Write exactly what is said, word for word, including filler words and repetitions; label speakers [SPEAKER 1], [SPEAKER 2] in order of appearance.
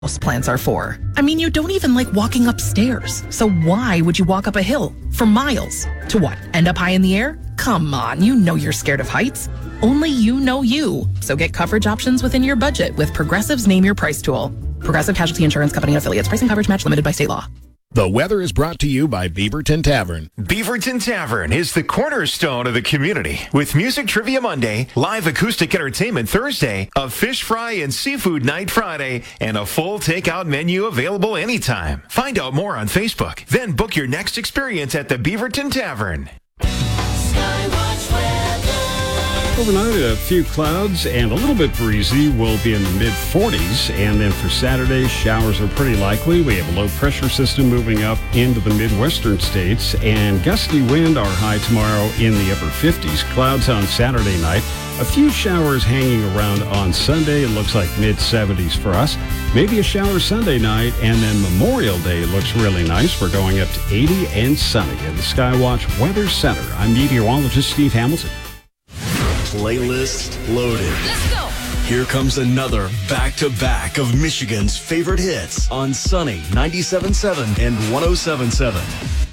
[SPEAKER 1] Plants are for. I mean, you don't even like walking upstairs. So why would you walk up a hill for miles? To what? End up high in the air? Come on, you know you're scared of heights. Only you know you. So get coverage options within your budget with Progressive's Name Your Price tool. Progressive Casualty Insurance Company and affiliates. Pricing coverage match limited by state law.
[SPEAKER 2] The weather is brought to you by Beaverton Tavern.
[SPEAKER 3] Beaverton Tavern is the cornerstone of the community. With Music Trivia Monday, live acoustic entertainment Thursday, a fish fry and seafood night Friday, and a full takeout menu available anytime. Find out more on Facebook. Then book your next experience at the Beaverton Tavern.
[SPEAKER 4] Overnight, a few clouds and a little bit breezy. Will be in the mid forties. And then for Saturday, showers are pretty likely. We have a low pressure system moving up into the Midwestern states. And gusty wind are high tomorrow in the upper fifties. Clouds on Saturday night. A few showers hanging around on Sunday. It looks like mid seventies for us. Maybe a shower Sunday night. And then Memorial Day looks really nice. We're going up to eighty and sunny at the Skywatch Weather Center. I'm meteorologist Steve Hamilton.
[SPEAKER 5] Playlist loaded.
[SPEAKER 6] Let's go.
[SPEAKER 5] Here comes another back-to-back of Michigan's favorite hits on Sunny ninety-seven point seven and one oh seven point seven.